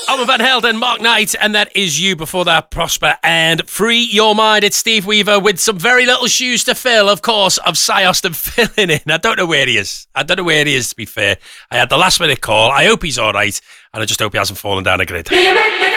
Alban Van Helden, Mark Knight, and that is you. Before that, Prosper and Free Your Mind. It's Steve Weaver with some very little shoes to fill, of course, of Cy Austin filling in. I don't know where he is. To be fair. I had the last minute call. I hope he's all right, and I just hope he hasn't fallen down a grid.